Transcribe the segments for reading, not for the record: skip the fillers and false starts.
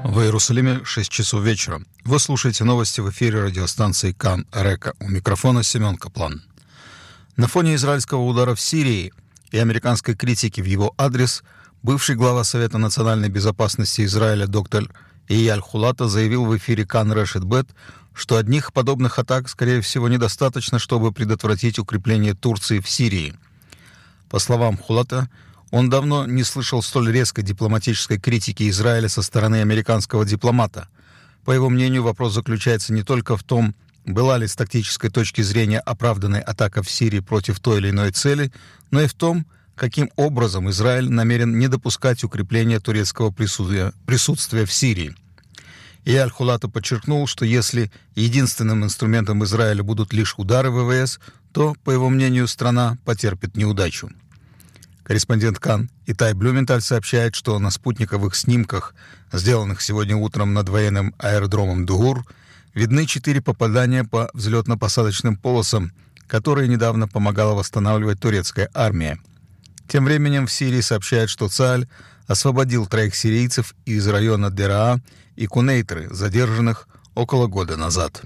В Иерусалиме 6 часов вечера. Вы слушаете новости в эфире радиостанции Кан Река. У микрофона Семен Каплан. На фоне израильского удара в Сирии и американской критики в его адрес бывший глава Совета национальной безопасности Израиля доктор Эйяль Хулата заявил в эфире Кан Решет Бет, что одних подобных атак, скорее всего, недостаточно, чтобы предотвратить укрепление Турции в Сирии. По словам Хулата, он давно не слышал столь резкой дипломатической критики Израиля со стороны американского дипломата. По его мнению, вопрос заключается не только в том, была ли с тактической точки зрения оправданной атака в Сирии против той или иной цели, но и в том, каким образом Израиль намерен не допускать укрепления турецкого присутствия в Сирии. И Аль-Хулата подчеркнул, что если единственным инструментом Израиля будут лишь удары ВВС, то, по его мнению, страна потерпит неудачу. Корреспондент Кан Итай Блюменталь сообщает, что на спутниковых снимках, сделанных сегодня утром над военным аэродромом Дугур, видны 4 попадания по взлетно-посадочным полосам, которые недавно помогала восстанавливать турецкая армия. Тем временем в Сирии сообщают, что ЦААЛЬ освободил 3 сирийцев из района Дераа и Кунейтры, задержанных около года назад.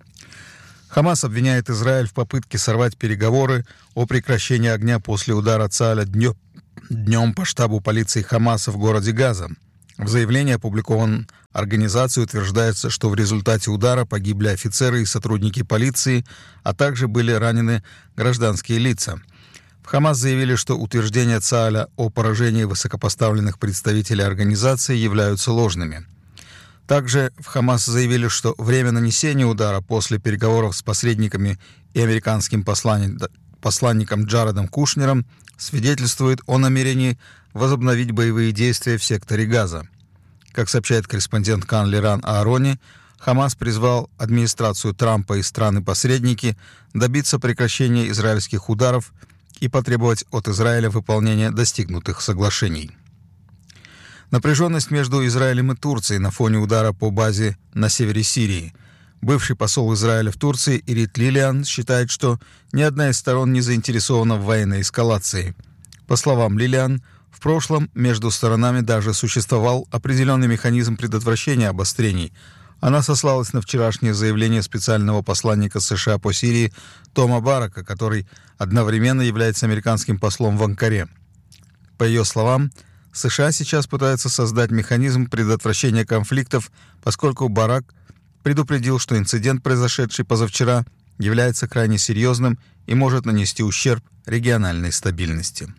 Хамас обвиняет Израиль в попытке сорвать переговоры о прекращении огня после удара ЦААЛя днем по штабу полиции Хамаса в городе Газа. В заявлении, опубликованном организацией, утверждается, что в результате удара погибли офицеры и сотрудники полиции, а также были ранены гражданские лица. В Хамас заявили, что утверждения ЦААЛя о поражении высокопоставленных представителей организации являются ложными. Также в Хамас заявили, что время нанесения удара после переговоров с посредниками и американским посланником Джаредом Кушнером свидетельствует о намерении возобновить боевые действия в секторе Газа. Как сообщает корреспондент Кан Лиран Аарони, Хамас призвал администрацию Трампа и страны-посредники добиться прекращения израильских ударов и потребовать от Израиля выполнения достигнутых соглашений. Напряженность между Израилем и Турцией на фоне удара по базе на севере Сирии. Бывший посол Израиля в Турции Ирит Лилиан считает, что ни одна из сторон не заинтересована в военной эскалации. По словам Лилиан, в прошлом между сторонами даже существовал определенный механизм предотвращения обострений. Она сослалась на вчерашнее заявление специального посланника США по Сирии Тома Барака, который одновременно является американским послом в Анкаре. По ее словам, США сейчас пытаются создать механизм предотвращения конфликтов, поскольку Барак предупредил, что инцидент, произошедший позавчера, является крайне серьезным и может нанести ущерб региональной стабильности.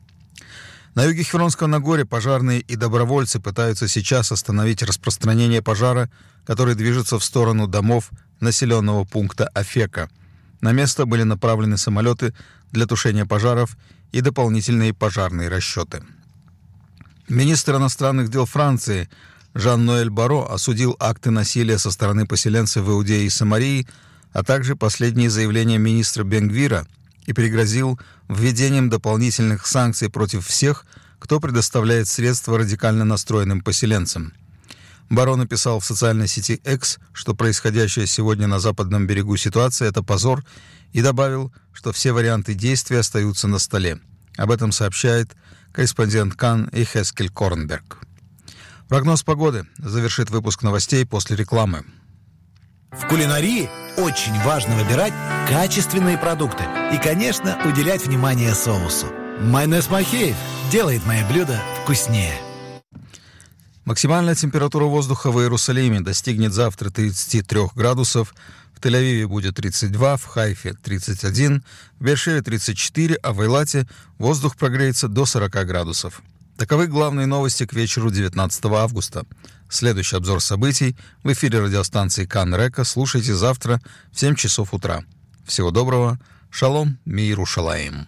На юге Хевронского Нагорья пожарные и добровольцы пытаются сейчас остановить распространение пожара, который движется в сторону домов населенного пункта Афека. На место были направлены самолеты для тушения пожаров и дополнительные пожарные расчеты. Министр иностранных дел Франции Жан-Ноэль Барро осудил акты насилия со стороны поселенцев в Иудее и Самарии, а также последние заявления министра Бен-Гвира и пригрозил введением дополнительных санкций против всех, кто предоставляет средства радикально настроенным поселенцам. Барро написал в социальной сети X, что происходящая сегодня на западном берегу ситуация – это позор, и добавил, что все варианты действий остаются на столе. Об этом сообщает корреспондент Кан Ихескель Корнберг. Прогноз погоды завершит выпуск новостей после рекламы. В кулинарии очень важно выбирать качественные продукты и, конечно, уделять внимание соусу. Майонез Махеев делает мои блюда вкуснее. Максимальная температура воздуха в Иерусалиме достигнет завтра 33 градусов, в Тель-Авиве будет 32, в Хайфе 31, в Беэр-Шеве 34, а в Эйлате воздух прогреется до 40 градусов. Таковы главные новости к вечеру 19 августа. Следующий обзор событий в эфире радиостанции Кан Река слушайте завтра в 7 часов утра. Всего доброго. Шалом, мир Иерушалаим.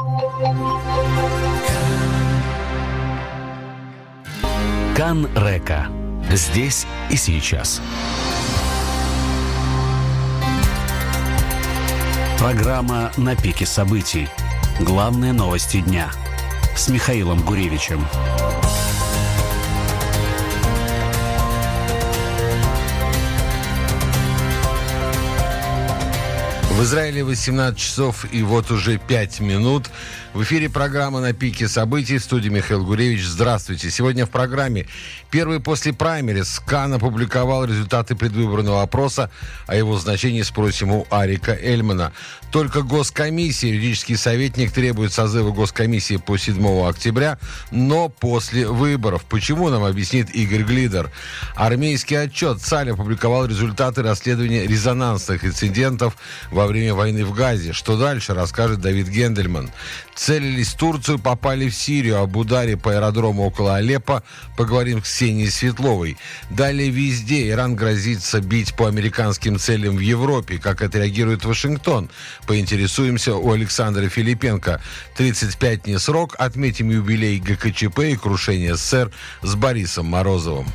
Кан Река. Здесь и сейчас. Программа «На пике событий». Главные новости дня. С Михаилом Гуревичем. В Израиле 18 часов и вот уже 5 минут. В эфире программа «На пике событий». В студии Михаил Гуревич. Здравствуйте. Сегодня в программе первый после праймериз. КАН опубликовал результаты предвыборного опроса. О его значении спросим у Арика Эльмана. Только госкомиссия, юридический советник требует созыва госкомиссии по 7 октября, но после выборов. Почему, нам объяснит Игорь Глидер. Армейский отчет. ЦАЛь опубликовал результаты расследования резонансных инцидентов во время войны в Газе. Что дальше, расскажет Давид Гендельман. Целились в Турцию, попали в Сирию. Об ударе по аэродрому около Алеппо поговорим с Ксенией Светловой. Далее везде Иран грозится бить по американским целям в Европе. Как отреагирует Вашингтон? Поинтересуемся у Александра Филипенко. 35 не срок. Отметим юбилей ГКЧП и крушение СССР с Борисом Морозовым.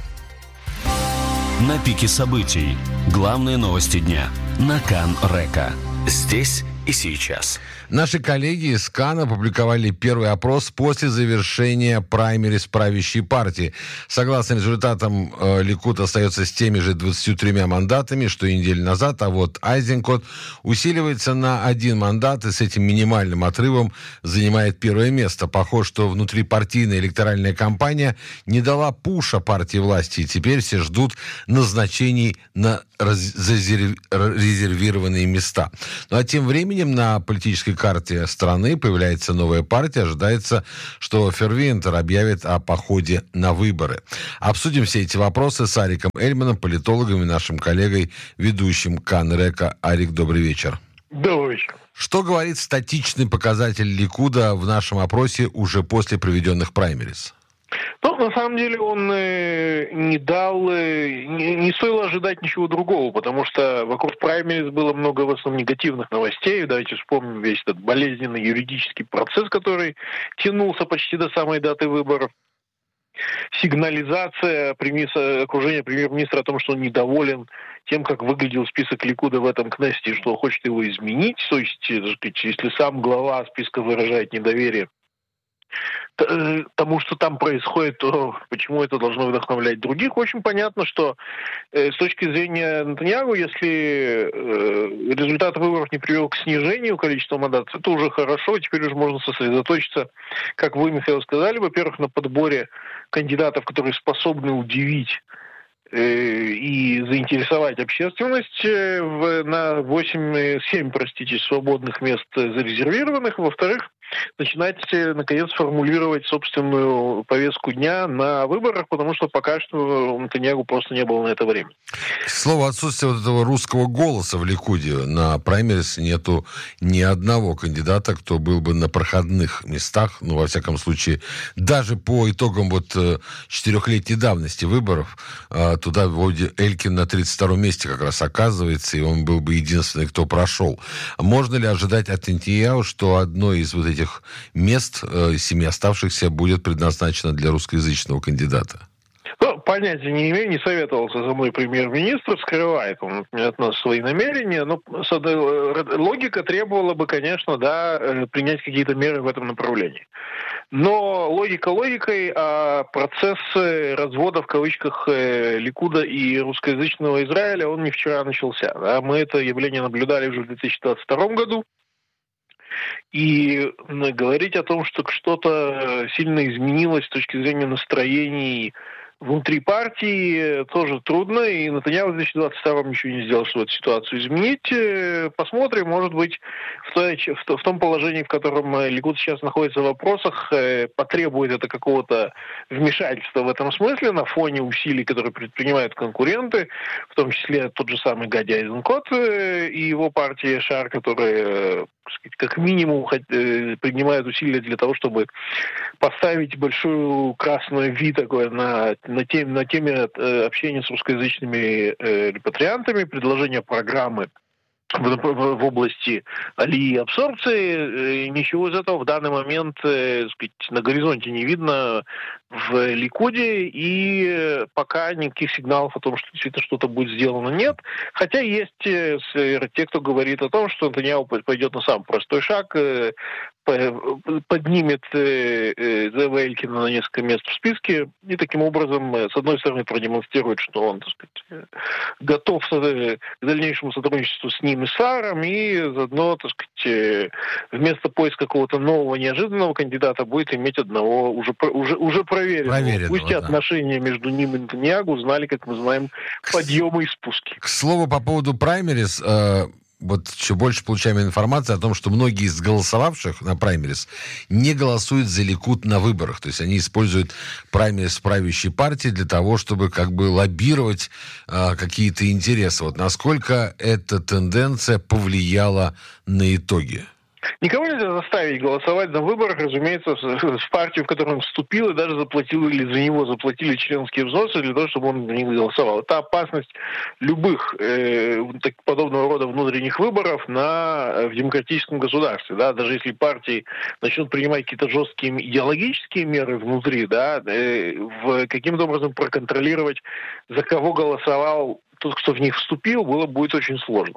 На пике событий. Главные новости дня. На КАН Река. Здесь и сейчас. Наши коллеги из КАН опубликовали первый опрос после завершения праймериз правящей партии. Согласно результатам, Ликуд остается с теми же 23 мандатами, что и неделю назад, а вот Айзенкот усиливается на 1 мандат и с этим минимальным отрывом занимает первое место. Похоже, что внутрипартийная электоральная кампания не дала пуша партии власти, и теперь все ждут назначений на резервированные места. Ну а тем временем на политической карте страны появляется новая партия. Ожидается, что Фервинтер объявит о походе на выборы. Обсудим все эти вопросы с Ариком Эльманом, политологом и нашим коллегой, ведущим КАН Река. Арик, добрый вечер. Добрый вечер. Что говорит статичный показатель Ликуда в нашем опросе уже после проведенных праймериз? Ну, на самом деле он не стоило ожидать ничего другого, потому что вокруг праймериз было много в основном негативных новостей. Давайте вспомним весь этот болезненный юридический процесс, который тянулся почти до самой даты выборов. Сигнализация окружения премьер-министра о том, что он недоволен тем, как выглядел список Ликуда в этом Кнессете, что хочет его изменить. То есть, если сам глава списка выражает недоверие тому, что там происходит, то почему это должно вдохновлять других? Очень понятно, что с точки зрения Нетаньяху, если результат выборов не привел к снижению количества мандатов, это уже хорошо, теперь уже можно сосредоточиться, как вы, Михаил, сказали, во-первых, на подборе кандидатов, которые способны удивить и заинтересовать общественность на 7 свободных мест зарезервированных. Во-вторых, начинать, наконец, формулировать собственную повестку дня на выборах, потому что пока что у Нетаньяху просто не было на это времени. Слово отсутствие вот этого русского голоса в Ликуде. На праймериз нету ни одного кандидата, кто был бы на проходных местах. Ну, во всяком случае, даже по итогам 4-летней давности выборов, туда вроде Элькин на 32-м месте как раз оказывается, и он был бы единственный, кто прошел. Можно ли ожидать от Нетаньяху, что одно из вот этих мест, 7 оставшихся, будет предназначено для русскоязычного кандидата? Ну, понятия не имею, не советовался со мной премьер-министр, скрывает он от нас свои намерения, но логика требовала бы, конечно, принять какие-то меры в этом направлении. Но логика логикой, а процесс развода, в кавычках, Ликуда и русскоязычного Израиля, он не вчера начался. Да? Мы это явление наблюдали уже в 2022 году. И говорить о том, что что-то сильно изменилось с точки зрения настроений внутри партии, тоже трудно. И Нетаньяху в 2022-м ничего не сделал, чтобы эту ситуацию изменить. Посмотрим, может быть, в том положении, в котором Ликуд сейчас находится в вопросах, потребует это какого-то вмешательства в этом смысле на фоне усилий, которые предпринимают конкуренты, в том числе тот же самый Гади Айзенкот и его партия Шар, которые, как минимум, принимают усилия для того, чтобы поставить большую красную «Ви» такое на теме общения с русскоязычными репатриантами, предложение программы в области алии и абсорбции. Ничего из этого в данный момент, на горизонте не видно. в Ликуде, и пока никаких сигналов о том, что действительно что-то будет сделано, нет. Хотя есть те, кто говорит о том, что Нетаньяху пойдет на самый простой шаг, поднимет Зева Элькина на несколько мест в списке и таким образом, с одной стороны, продемонстрирует, что он, так сказать, готов к дальнейшему сотрудничеству с ним и Сааром, и заодно, так сказать, вместо поиска какого-то нового неожиданного кандидата будет иметь одного уже проверенного. Пусть и отношения между ним и Нетаньяху знали, как мы знаем, подъемы и спуски. К слову, по поводу праймерис, вот все больше получаем информации о том, что многие из голосовавших на праймерис не голосуют за Ликуд на выборах. То есть они используют праймерис правящей партии для того, чтобы как бы лоббировать какие-то интересы. Вот насколько эта тенденция повлияла на итоги? Никого нельзя заставить голосовать на выборах, разумеется, в партию, в которую он вступил, и даже заплатил, или за него заплатили членские взносы для того, чтобы он на них голосовал. Это опасность любых подобного рода внутренних выборов в демократическом государстве. Да? Даже если партии начнут принимать какие-то жесткие идеологические меры внутри, да, каким-то образом проконтролировать, за кого голосовал тот, кто в них вступил, будет очень сложно.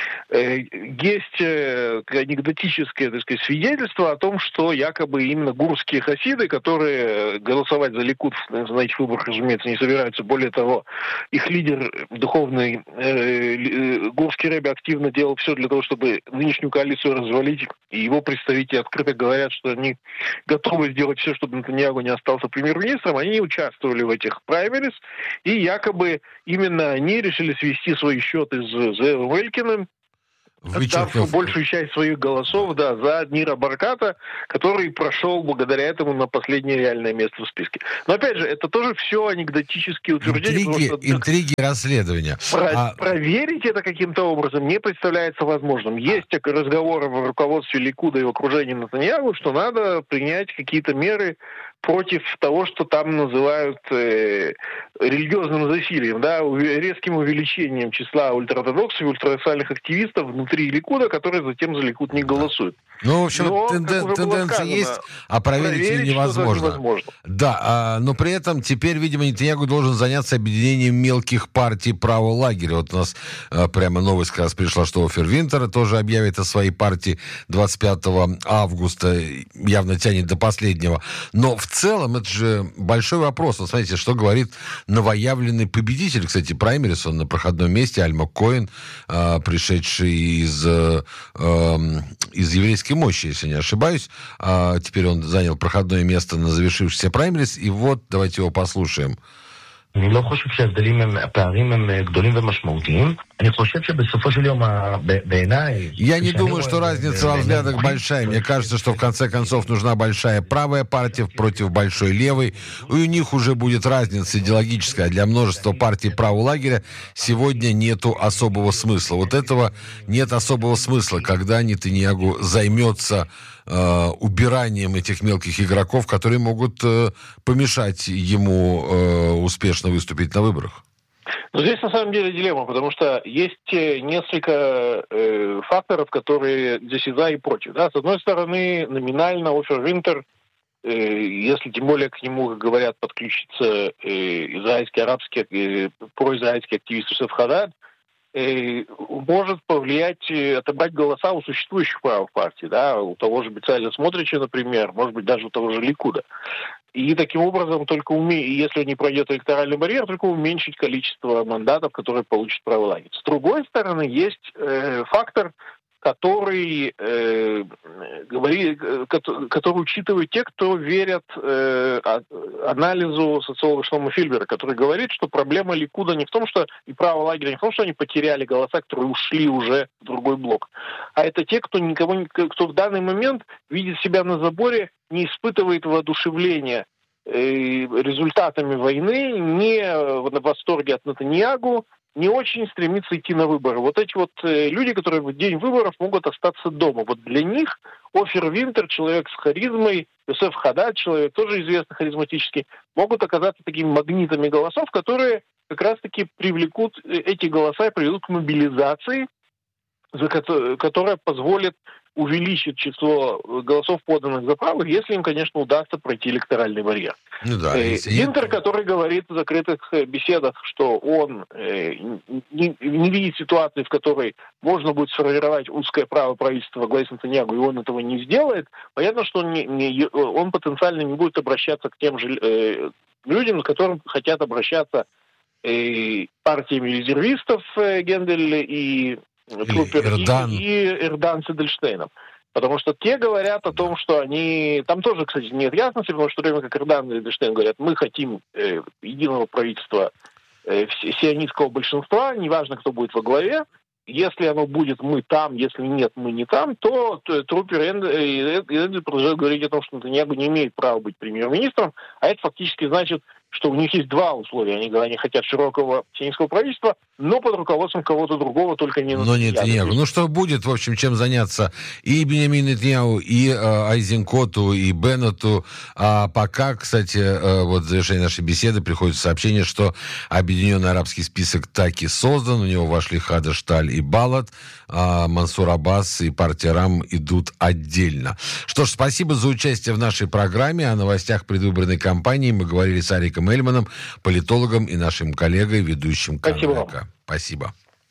Есть анекдотическое, так сказать, свидетельство о том, что якобы именно гурские хасиды, которые голосовать за Ликуд на этих выборах, разумеется, не собираются. Более того, их лидер духовный гурский рэбби активно делал все для того, чтобы нынешнюю коалицию развалить. И его представители открыто говорят, что они готовы сделать все, чтобы Нетаньяху не остался премьер-министром. Они участвовали в этих праймерис, и якобы именно они решили свести свои счеты с Зеевым Элькиным, отдав большую часть своих голосов, да, за Нира Барката, который прошел благодаря этому на последнее реальное место в списке. Но опять же, это тоже все анекдотические утверждения. Интриги расследования. Проверить это каким-то образом не представляется возможным. Есть разговоры в руководстве Ликуда и в окружении Нетаньяху, что надо принять какие-то меры против того, что там называют религиозным засилием, да, резким увеличением числа ультраортодоксов и ультрарациональных активистов внутри Ликуда, которые затем за Ликуд не голосуют. Ну, в общем, тенденция есть, а проверить ее невозможно. Да, но при этом теперь, видимо, Нетаньяху должен заняться объединением мелких партий правого лагеря. Вот у нас прямо новость как раз пришла, что Офер Винтер тоже объявит о своей партии 25 августа, явно тянет до последнего. Но в целом это же большой вопрос. Вот смотрите, что говорит новоявленный победитель, кстати, праймерис, он на проходном месте, Альмак Коэн, пришедший из еврейской мощи, если не ошибаюсь. Теперь он занял проходное место на завершившийся праймерис, и вот давайте его послушаем. אני לא חושב שההבדלים הפערים הם גדולים ומשמעותיים. אני חושב שבסופו של יום בעיניי... Я не думаю, что разница во взглядах большая. Мне кажется, что в конце концов нужна большая правая партия против большой левой. И у них уже будет разница идеологическая. А для множества партий правого лагеря сегодня нету особого смысла. Вот этого нет особого смысла, когда Нетаньяху займется убиранием этих мелких игроков, которые могут помешать ему успешно выступить на выборах. Но здесь на самом деле дилемма, потому что есть несколько факторов, которые здесь и за, и против. Да? С одной стороны, номинально Офер Винтер, если тем более к нему, как говорят, подключится израильский, арабский, произраильский активист Йосеф Хадад, может повлиять, отобрать голоса у существующих правых партий, да, у того же Бецалеля Смотрича, например, может быть, даже у того же Ликуда. И таким образом, только если не пройдет электоральный барьер, только уменьшить количество мандатов, которые получит правый лагерь. С другой стороны, есть фактор, который учитывают те, кто верят анализу социолога Шломо Фильбера, который говорит, что проблема Ликуда не в том, что и правого лагеря, не в том, что они потеряли голоса, которые ушли уже в другой блок, а это те, кто в данный момент видит себя на заборе, не испытывает воодушевления результатами войны, не в восторге от Нетаньяху, не очень стремится идти на выборы. Вот эти вот люди, которые в день выборов могут остаться дома. Вот для них Офер Винтер, человек с харизмой, Йосеф Хадад, человек тоже известный харизматический, могут оказаться такими магнитами голосов, которые как раз-таки привлекут эти голоса и приведут к мобилизации, которая позволит увеличит число голосов, поданных за правых, если им, конечно, удастся пройти электоральный барьер. Ну да, Гинтер, который говорит в закрытых беседах, что он не видит ситуации, в которой можно будет сформировать узкое право правительства во главе с Нетаньяху, и он этого не сделает, понятно, что он потенциально не будет обращаться к тем же людям, к которым хотят обращаться партиями резервистов Гендель и Трупер и Эрдан с Эдельштейном. Потому что те говорят о том, что они... Там тоже, кстати, нет ясности, потому что в то время как Эрдан и Эдельштейн говорят, мы хотим единого правительства сионистского большинства, неважно, кто будет во главе. Если оно будет, мы там, если нет, мы не там, то Трупер и Эдельштейн продолжают говорить о том, что Нетаньяху не имеет права быть премьер-министром, а это фактически значит, что у них есть два условия. Они хотят широкого сионистского правительства, но под руководством кого-то другого, только не Нетаньяху. Ну что будет, в общем, чем заняться и Биньямину Нетаньяху, и Айзенкоту, и Беннету. А пока, кстати, вот в завершении нашей беседы приходит сообщение, что Объединенный арабский список таки создан. В него вошли Хадаш Таль и Балат. А Мансур Аббас и партия РАМ идут отдельно. Что ж, спасибо за участие в нашей программе. О новостях предвыборной кампании мы говорили с Ариком Эльманом, политологом и нашим коллегой, ведущим Кан Река. Спасибо.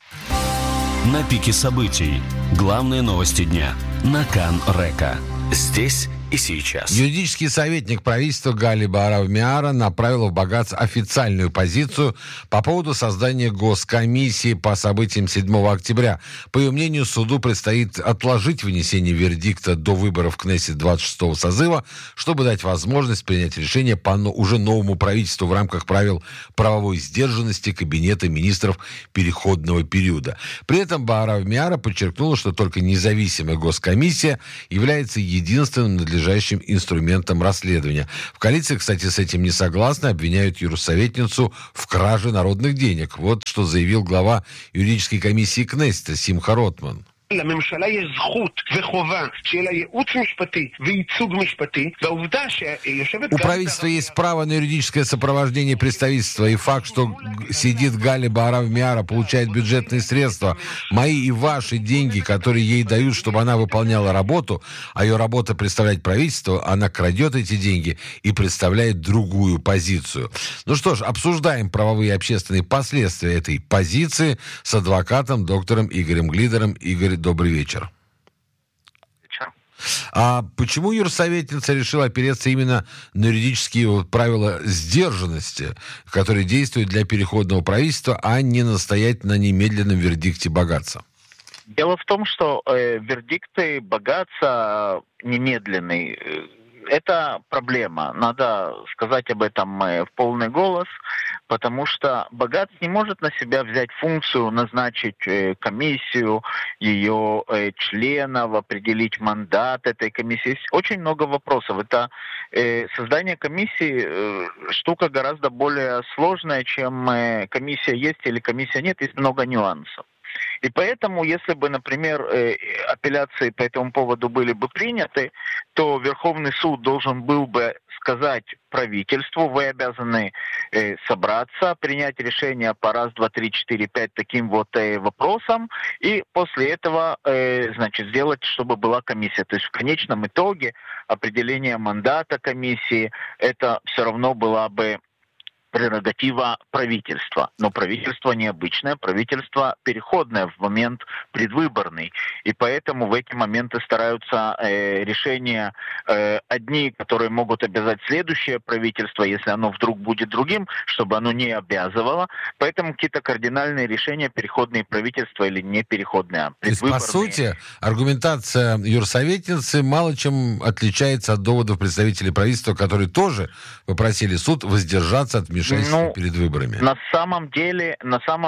На пике событий. Главные новости дня. На Кан Река. Здесь и сейчас. Юридический советник правительства Гали Баарав Миара направил в Багац официальную позицию по поводу создания госкомиссии по событиям 7 октября. По ее мнению, суду предстоит отложить вынесение вердикта до выборов в Кнессет 26-го созыва, чтобы дать возможность принять решение по уже новому правительству в рамках правил правовой сдержанности Кабинета министров переходного периода. При этом Баарав Миара подчеркнула, что только независимая госкомиссия является единственным надлежащим инструментом расследования. В коалиции, кстати, с этим не согласны, обвиняют юрсоветницу в краже народных денег. Вот что заявил глава юридической комиссии Кнессета Симха Ротман. לממשלה יש זכות וחובה שיהיה לה ייעוץ משפטי וייצוג משפטי, והעובדה שיושבת... У правительства есть право на юридическое сопровождение представительства, и факт, что сидит Гали Баарав Миара, получает бюджетные средства, мои и ваши деньги, которые ей дают, чтобы она выполняла работу, а ее работа представлять правительство, она крадет эти деньги и представляет другую позицию. Ну что ж, обсуждаем правовые и общественные последствия этой позиции с адвокатом, доктором Игорем Глидером. Игорь, добрый вечер. А почему юрсоветница решила опереться именно на юридические правила сдержанности, которые действуют для переходного правительства, а не настоять на немедленном вердикте Багаца? Дело в том, что вердикты Багаца немедленный. Это проблема. Надо сказать об этом в полный голос, потому что Багац не может на себя взять функцию назначить комиссию, ее членов, определить мандат этой комиссии. Есть очень много вопросов. Это создание комиссии штука гораздо более сложная, чем комиссия есть или комиссия нет. Есть много нюансов. И поэтому, если бы, например, апелляции по этому поводу были бы приняты, то Верховный суд должен был бы сказать правительству: вы обязаны собраться, принять решение по раз, два, три, четыре, пять таким вот вопросам, и после этого, значит, сделать, чтобы была комиссия. То есть в конечном итоге определение мандата комиссии, это все равно была бы прерогатива правительства. Но правительство необычное, правительство переходное в момент предвыборный. И поэтому в эти моменты стараются решения одни, которые могут обязать следующее правительство, если оно вдруг будет другим, чтобы оно не обязывало. Поэтому какие-то кардинальные решения, переходные правительства или не переходные, а предвыборные. То есть, по сути, аргументация юрсоветницы мало чем отличается от доводов представителей правительства, которые тоже попросили суд воздержаться от вмешательства перед выборами. На самом деле,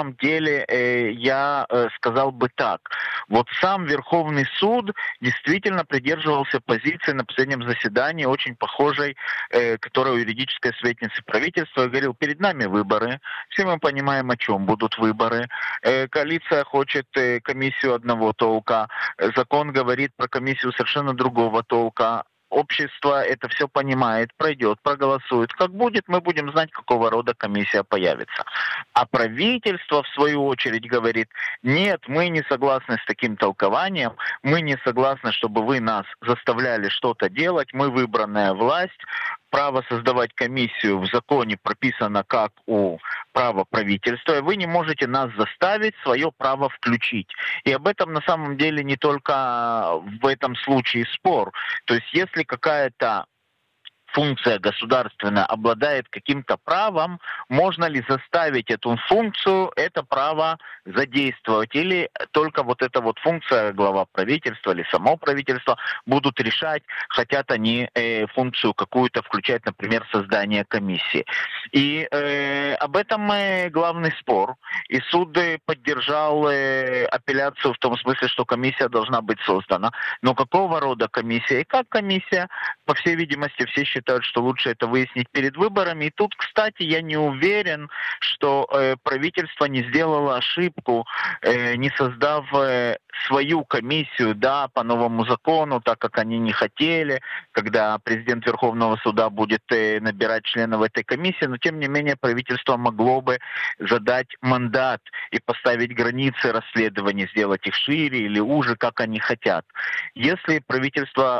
я сказал бы так. Вот сам Верховный суд действительно придерживался позиции на последнем заседании, очень похожей, которая у юридической советницы правительства, и говорил: перед нами выборы, все мы понимаем, о чем будут выборы. Коалиция хочет комиссию одного толка, закон говорит про комиссию совершенно другого толка. общество это все понимает, пройдет, проголосует. Как будет, мы будем знать, какого рода комиссия появится. А правительство, в свою очередь, говорит, нет, мы не согласны с таким толкованием, мы не согласны, чтобы вы нас заставляли что-то делать, мы выбранная власть, право создавать комиссию в законе прописано как у права правительства, и вы не можете нас заставить свое право включить. И об этом на самом деле не только в этом случае спор. То есть если какая-то функция государственная обладает каким-то правом, можно ли заставить эту функцию, это право задействовать, или только вот эта вот функция глава правительства или само правительство будут решать, хотят они функцию какую-то включать, например, создание комиссии. И об этом главный спор. И суд поддержал апелляцию в том смысле, что комиссия должна быть создана. Но какого рода комиссия и как комиссия, по всей видимости, все считают, что лучше это выяснить перед выборами. И тут, кстати, я не уверен, что правительство не сделало ошибку, не создав свою комиссию, да, по новому закону, так как они не хотели, когда президент Верховного суда будет набирать членов этой комиссии, но тем не менее правительство могло бы задать мандат и поставить границы расследований, сделать их шире или уже, как они хотят. Если правительство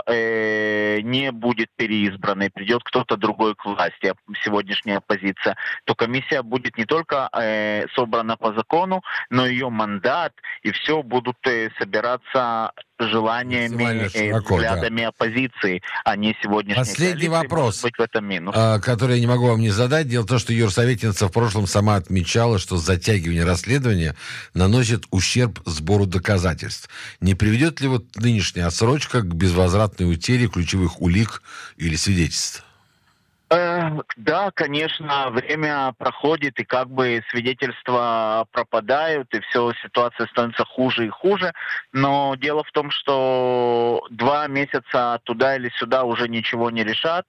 не будет переизбрано и придет кто-то другой к власти, сегодняшняя оппозиция, то комиссия будет не только собрана по закону, но ее мандат и все будут собираться желаниями и взглядами оппозиции, а не сегодняшней Последний коалиции. вопрос, Может быть, в этом минус. Который я не могу вам не задать. Дело в том, что юрсоветница в прошлом сама отмечала, что затягивание расследования наносит ущерб сбору доказательств. Не приведет ли вот нынешняя отсрочка к безвозвратной утере ключевых улик или свидетельств? Да, конечно, время проходит, и как бы свидетельства пропадают, и все, ситуация становится хуже и хуже. Но дело в том, что 2 месяца туда или сюда уже ничего не решат.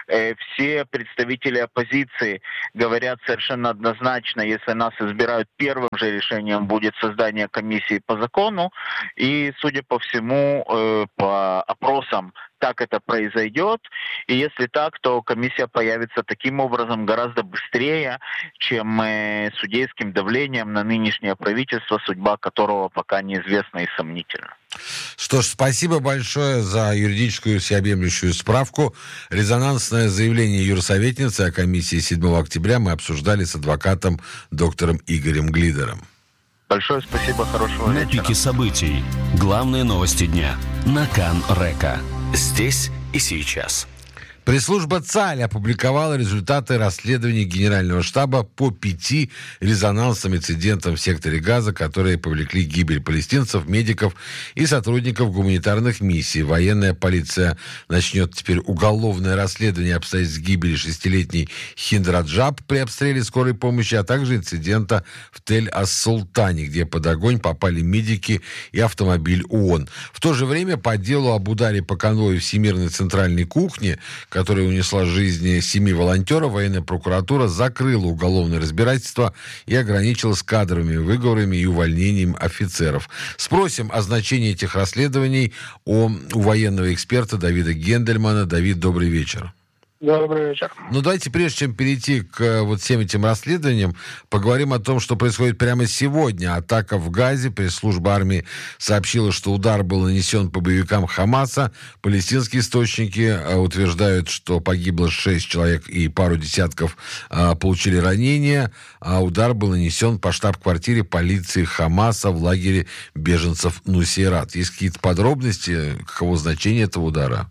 Все представители оппозиции говорят совершенно однозначно, если нас избирают, первым же решением будет создание комиссии по закону. И, судя по всему, по опросам, так это произойдет, и если так, то комиссия появится таким образом гораздо быстрее, чем судейским давлением на нынешнее правительство, судьба которого пока неизвестна и сомнительна. Что ж, спасибо большое за юридическую всеобъемлющую справку. Резонансное заявление юрсоветницы о комиссии 7 октября мы обсуждали с адвокатом доктором Игорем Глидером. Большое спасибо, хорошего вечера. На пике событий. Главные новости дня на Кан Река. Здесь и сейчас. Пресс-служба ЦАЛь опубликовала результаты расследования Генерального штаба по 5 резонансным инцидентам в секторе Газа, которые повлекли гибель палестинцев, медиков и сотрудников гуманитарных миссий. Военная полиция начнет теперь уголовное расследование обстоятельств гибели 6-летней Хинд Раджаб при обстреле скорой помощи, а также инцидента в Тель-ас-Султане, где под огонь попали медики и автомобиль ООН. В то же время по делу об ударе по конвою Всемирной центральной кухни, которая унесла жизни 7 волонтеров, военная прокуратура закрыла уголовное разбирательство и ограничилась кадровыми выговорами и увольнением офицеров. Спросим о значении этих расследований у военного эксперта Давида Гендельмана. Давид, добрый вечер. Добрый вечер. Ну, давайте, прежде чем перейти к вот всем этим расследованиям, поговорим о том, что происходит прямо сегодня. Атака в Газе. Пресс-служба армии сообщила, что удар был нанесен по боевикам Хамаса. Палестинские источники утверждают, что погибло 6 человек и пару десятков получили ранения. А удар был нанесен по штаб-квартире полиции Хамаса в лагере беженцев Нусейрат. Есть какие-то подробности, каково значение этого удара?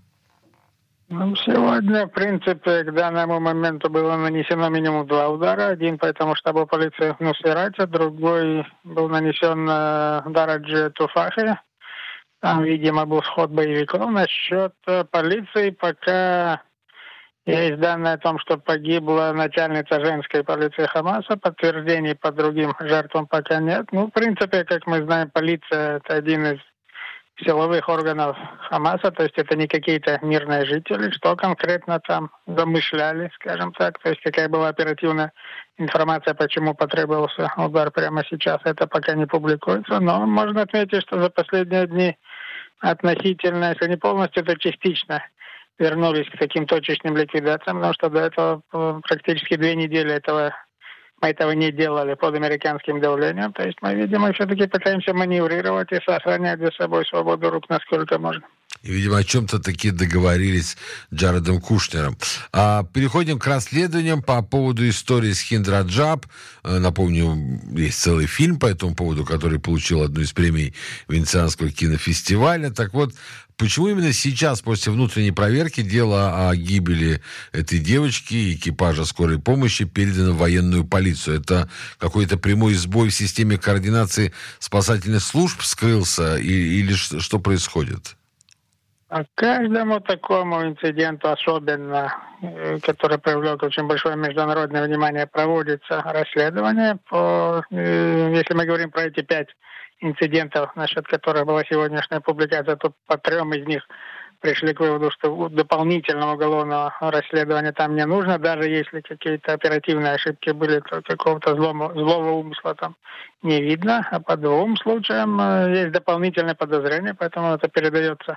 Сегодня, в принципе, к данному моменту было нанесено минимум 2 удара. Один по этому штабу полиции в Нусейрате, другой был нанесен в Дарадже Туфахе. Там, видимо, был сход боевиков. Насчет полиции пока есть данные о том, что погибла начальница женской полиции Хамаса. Подтверждений по другим жертвам пока нет. Ну, в принципе, как мы знаем, полиция — это один из силовых органов Хамаса, то есть это не какие-то мирные жители, что конкретно там замышляли, скажем так, то есть какая была оперативная информация, почему потребовался удар прямо сейчас, это пока не публикуется, но можно отметить, что за последние дни относительно, если не полностью, то частично вернулись к таким точечным ликвидациям, потому что до этого практически 2 недели мы этого не делали под американским давлением. То есть мы, видимо, все-таки пытаемся маневрировать и сохранять за собой свободу рук насколько можно. И, видимо, о чем-то таки договорились с Джаредом Кушнером. Переходим к расследованиям по поводу истории с Хинд Раджаб. Напомню, есть целый фильм по этому поводу, который получил одну из премий Венецианского кинофестиваля. Так вот, почему именно сейчас, после внутренней проверки, дело о гибели этой девочки и экипажа скорой помощи передано в военную полицию? Это какой-то прямой сбой в системе координации спасательных служб вскрылся или что происходит? А каждому такому инциденту, особенно, который привлек очень большое международное внимание, проводится расследование. Если мы говорим про эти 5 инцидентов, насчет которых была сегодняшняя публикация, то по 3 из них пришли к выводу, что дополнительного уголовного расследования там не нужно, даже если какие-то оперативные ошибки были, то какого-то злого умысла там не видно. А по 2 случаям есть дополнительное подозрение, поэтому это передается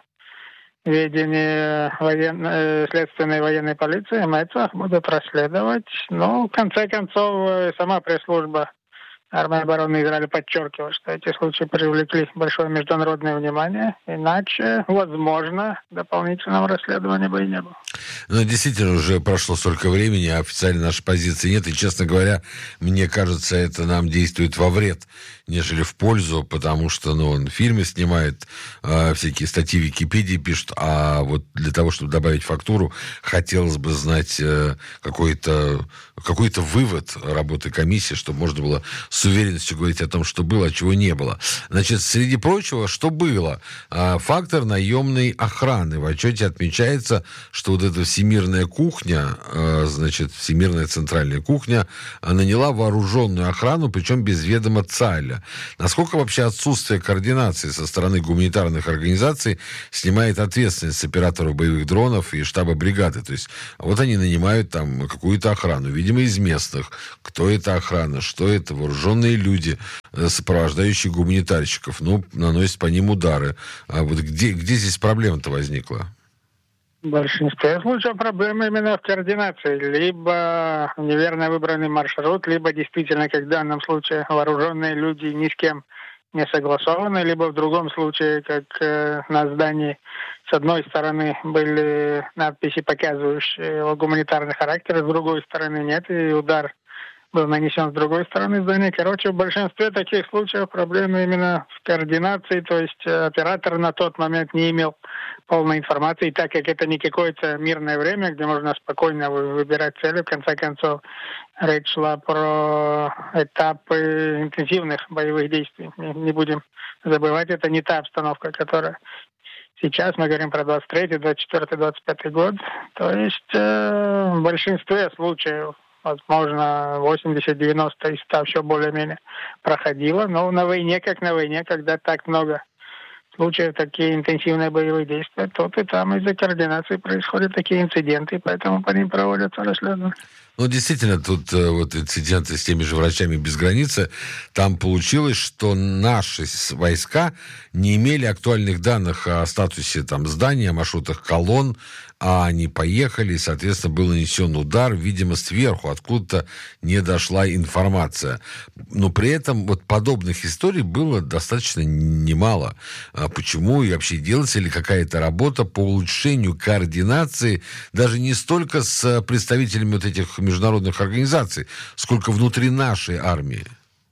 ведение следственной военной полиции, МЭЦах будут расследовать. Но, в конце концов, сама пресс-служба Армии обороны Израиля подчеркивает, что эти случаи привлекли большое международное внимание. Иначе, возможно, дополнительного расследования бы и не было. Ну, действительно, уже прошло столько времени, а официально нашей позиции нет. И, честно говоря, мне кажется, это нам действует во вред, нежели в пользу, потому что, он фильмы снимает, всякие статьи в Википедии пишет, а вот для того, чтобы добавить фактуру, хотелось бы знать какой-то вывод работы комиссии, чтобы можно было с уверенностью говорить о том, что было, а чего не было. Значит, среди прочего, что было? Фактор наемной охраны. В отчете отмечается, что вот эта всемирная кухня, всемирная центральная кухня, наняла вооруженную охрану, причем без ведома ЦАЭЛя. Насколько вообще отсутствие координации со стороны гуманитарных организаций снимает ответственность с операторов боевых дронов и штаба бригады? То есть вот они нанимают там какую-то охрану, видимо, из местных. Кто это охрана? Что это? Вооруженные люди, сопровождающие гуманитарщиков. Наносят по ним удары. А вот где здесь проблема-то возникла? В большинстве случаев проблема именно в координации. Либо неверно выбранный маршрут, либо действительно, как в данном случае, вооруженные люди ни с кем не согласованы, либо в другом случае, как на здании с одной стороны были надписи, показывающие его гуманитарный характер, с другой стороны нет, и удар был нанесен с другой стороны здания. Короче, в большинстве таких случаев проблемы именно в координации, то есть оператор на тот момент не имел полной информации, и так как это не какое-то мирное время, где можно спокойно выбирать цели, в конце концов, речь шла про этапы интенсивных боевых действий. Не будем забывать, это не та обстановка, которая сейчас, мы говорим про 23, 24, 25 год. То есть в большинстве случаев, возможно, 80-90 из 100 все более-менее проходило. Но на войне, как на войне, когда так много случаев, такие интенсивные боевые действия, тут и там из-за координации происходят такие инциденты, поэтому по ним проводятся расследования. Действительно, тут вот инциденты с теми же врачами без границы, там получилось, что наши войска не имели актуальных данных о статусе здания, о маршрутах колонн, а они поехали, и, соответственно, был нанесен удар, видимо, сверху, откуда-то не дошла информация. Но при этом подобных историй было достаточно немало. Почему и вообще делается ли какая-то работа по улучшению координации даже не столько с представителями этих международных организаций, сколько внутри нашей армии?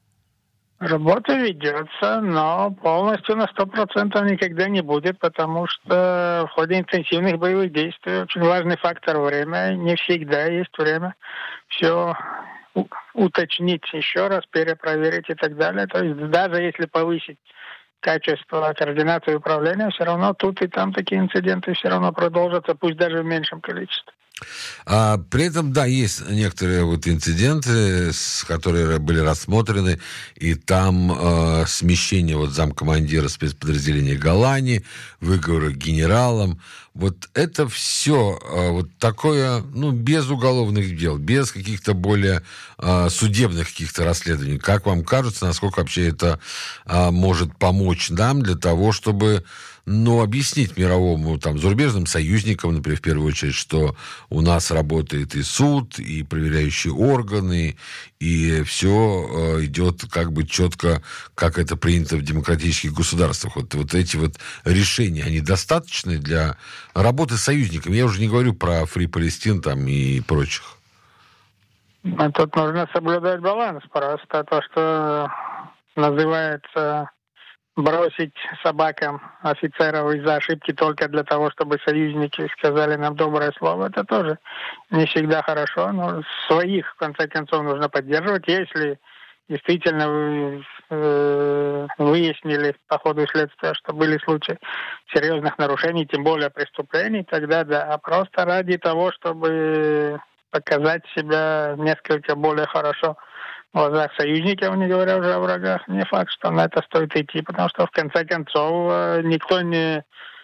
Работа ведется, но полностью на 100% никогда не будет, потому что в ходе интенсивных боевых действий очень важный фактор время. Не всегда есть время все уточнить еще раз, перепроверить и так далее. То есть даже если повысить качество координации и управления, все равно тут и там такие инциденты все равно продолжатся, пусть даже в меньшем количестве. При этом, да, есть некоторые инциденты, которые были рассмотрены, и там смещение замкомандира спецподразделения Голлани, выговоры генералам. Это все такое, без уголовных дел, без каких-то более судебных каких-то расследований. Как вам кажется, насколько вообще это может помочь нам для того, чтобы но объяснить мировому, там, зарубежным союзникам, например, в первую очередь, что у нас работает и суд, и проверяющие органы, и все идет как бы четко, как это принято в демократических государствах. Вот эти вот решения, они достаточны для работы с союзниками? Я уже не говорю про Free Palestine там и прочих. Тут нужно соблюдать баланс. Просто то, что называется бросить собакам офицеров из-за ошибки только для того, чтобы союзники сказали нам доброе слово, это тоже не всегда хорошо. Но своих, в конце концов, нужно поддерживать. Если действительно выяснили по ходу следствия, что были случаи серьезных нарушений, тем более преступлений, тогда да. А просто ради того, чтобы показать себя несколько более хорошо в глазах союзников, не говоря уже о врагах, не факт, что на это стоит идти, потому что в конце концов никто не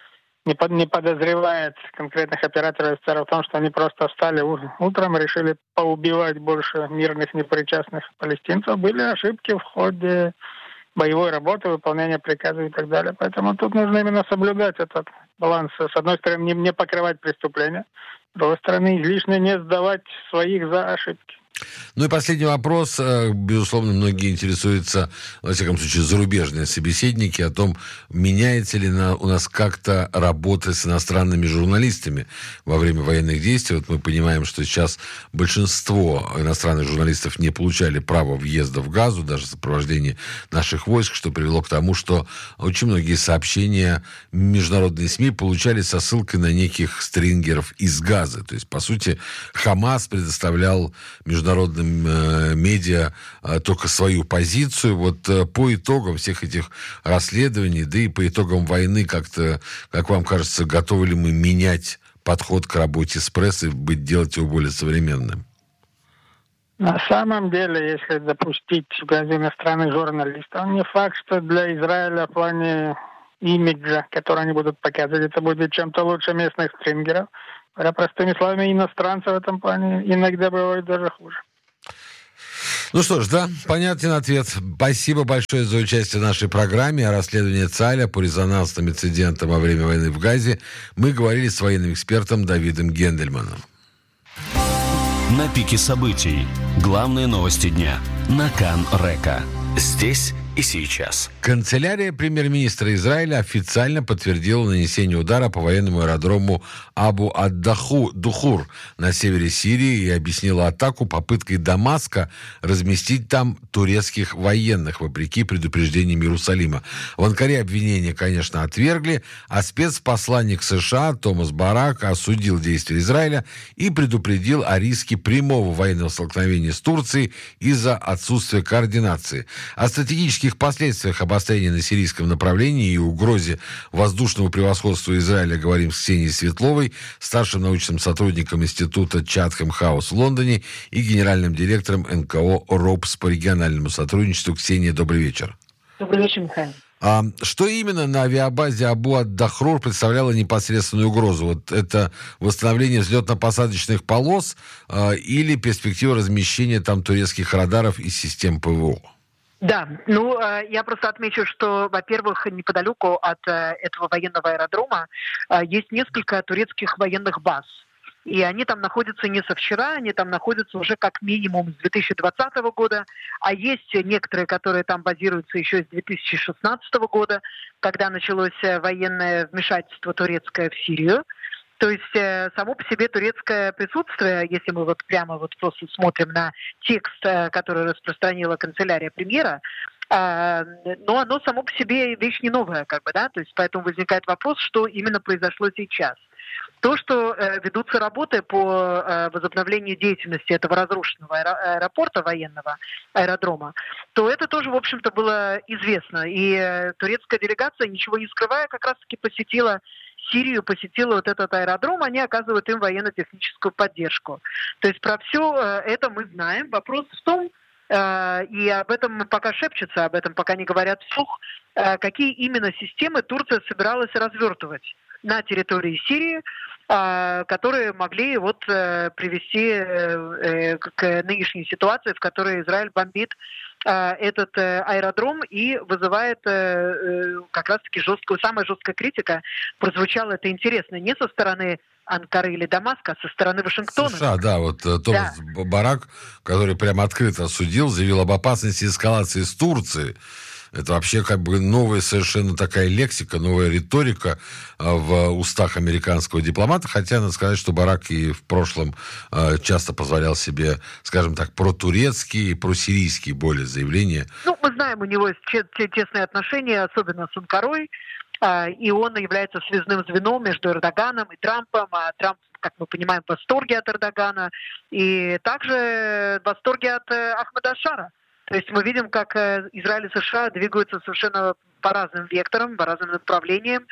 подозревает конкретных операторов в том, что они просто встали утром и решили поубивать больше мирных непричастных палестинцев. Были ошибки в ходе боевой работы, выполнения приказов и так далее. Поэтому тут нужно именно соблюдать этот баланс. С одной стороны, не покрывать преступления, с другой стороны, излишне не сдавать своих за ошибки. Ну и последний вопрос. Безусловно, многие интересуются, во всяком случае, зарубежные собеседники, о том, меняется ли у нас как-то работа с иностранными журналистами во время военных действий. Вот мы понимаем, что сейчас большинство иностранных журналистов не получали права въезда в Газу, даже в сопровождении наших войск, что привело к тому, что очень многие сообщения международные СМИ получали со ссылкой на неких стрингеров из Газы. То есть, по сути, Хамас предоставлял международным медиа только свою позицию. Вот по итогам всех этих расследований, да и по итогам войны, как-то, как вам кажется, готовы ли мы менять подход к работе с прессой, делать его более современным? На самом деле, если допустить иностранных журналистов, не факт, что для Израиля в плане имиджа, который они будут показывать, это будет чем-то лучше местных стрингеров. Говоря простыми словами, иностранцы в этом плане иногда бывают даже хуже. Ну что ж, да, понятен ответ. Спасибо большое за участие в нашей программе о расследовании Цаля по резонансным инцидентам во время войны в Газе. Мы говорили с военным экспертом Давидом Гендельманом. На пике событий. Главные новости дня. На Кан-Река. Здесь и сейчас. Канцелярия премьер-министра Израиля официально подтвердила нанесение удара по военному аэродрому Абу-ад-Духур на севере Сирии и объяснила атаку попыткой Дамаска разместить там турецких военных, вопреки предупреждениям Иерусалима. В Анкаре обвинения, конечно, отвергли, а спецпосланник США Томас Барак осудил действия Израиля и предупредил о риске прямого военного столкновения с Турцией из-за отсутствия координации. О стратегических последствиях обострения на сирийском направлении и угрозе воздушного превосходства Израиля говорим с Ксенией Светловой, старшим научным сотрудником Института Чатхэм Хаус в Лондоне и генеральным директором НКО РОПС по региональному сотрудничеству. Ксения, добрый вечер. Добрый вечер, Михаил. Что именно на авиабазе Абу-ад-Дахрур представляло непосредственную угрозу? Вот это восстановление взлетно-посадочных полос или перспектива размещения там турецких радаров и систем ПВО? Да, я просто отмечу, что, во-первых, неподалеку от этого военного аэродрома есть несколько турецких военных баз. И они там находятся не со вчера, они там находятся уже как минимум с 2020 года, а есть некоторые, которые там базируются еще с 2016 года, когда началось военное вмешательство турецкое в Сирию. То есть само по себе турецкое присутствие, если мы вот прямо вот просто смотрим на текст, который распространила канцелярия премьера, но оно само по себе вещь не новая, то есть поэтому возникает вопрос, что именно произошло сейчас. То, что ведутся работы по возобновлению деятельности этого разрушенного аэропорта военного аэродрома, то это тоже, в общем-то, было известно. И турецкая делегация, ничего не скрывая, как раз-таки посетила Сирию, посетила вот этот аэродром, они оказывают им военно-техническую поддержку. То есть про все это мы знаем. Вопрос в том, и об этом пока шепчутся, об этом пока не говорят вслух, какие именно системы Турция собиралась развертывать на территории Сирии, которые могли привести к нынешней ситуации, в которой Израиль бомбит этот аэродром и вызывает как раз-таки самая жесткая критика прозвучала, это интересно, не со стороны Анкары или Дамаска, а со стороны Вашингтона. США, да, вот Томас Барак, который прямо открыто осудил, заявил об опасности эскалации с Турцией. Это вообще как бы новая совершенно такая лексика, новая риторика в устах американского дипломата. Хотя надо сказать, что Барак и в прошлом часто позволял себе, скажем так, протурецкие и просирийские более заявления. Ну, мы знаем, у него есть тесные отношения, особенно с Анкарой, и он является связным звеном между Эрдоганом и Трампом. А Трамп, как мы понимаем, в восторге от Эрдогана и также в восторге от Ахмеда Ашара. То есть мы видим, как Израиль и США двигаются совершенно по разным векторам, по разным направлениям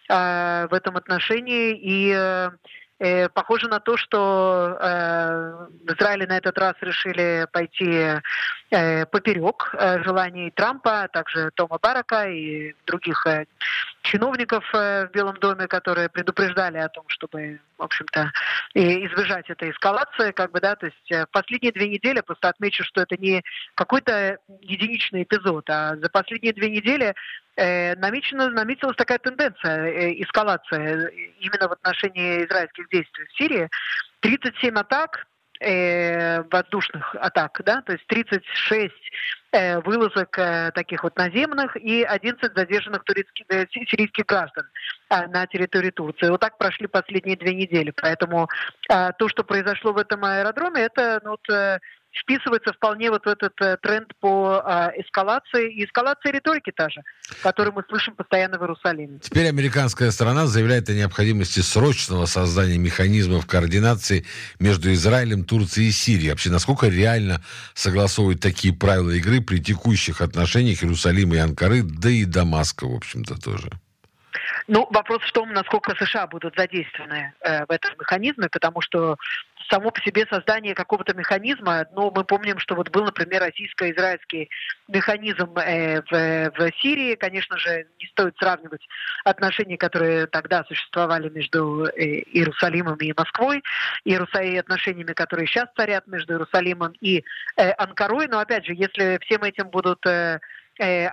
в этом отношении. И похоже на то, что в Израиле на этот раз решили пойти поперек желаний Трампа, а также Тома Барака и других чиновников в Белом доме, которые предупреждали о том, чтобы, в общем-то, избежать этой эскалации, как бы, да, то есть в последние 2 недели, просто отмечу, что это не какой-то единичный эпизод, а за последние 2 недели наметилась такая тенденция эскалации именно в отношении израильских действий в Сирии. 37 атак, воздушных атак, да, то есть 36 вылазок таких вот наземных и 11 задержанных сирийских граждан на территории Турции. Вот так прошли последние 2 недели. Поэтому то, что произошло в этом аэродроме, это вписывается вполне вот в этот тренд по эскалации и эскалации риторики та же, которую мы слышим постоянно в Иерусалиме. Теперь американская сторона заявляет о необходимости срочного создания механизмов координации между Израилем, Турцией и Сирией. Вообще, насколько реально согласовывать такие правила игры при текущих отношениях Иерусалима и Анкары, да и Дамаска, в общем-то, тоже? Ну, вопрос в том, насколько США будут задействованы в этом механизме, потому что само по себе создание какого-то механизма, мы помним, что вот был, например, российско-израильский механизм в Сирии. Конечно же, не стоит сравнивать отношения, которые тогда существовали между Иерусалимом и Москвой, и отношениями, которые сейчас царят между Иерусалимом и Анкарой. Но, опять же, если всем этим будут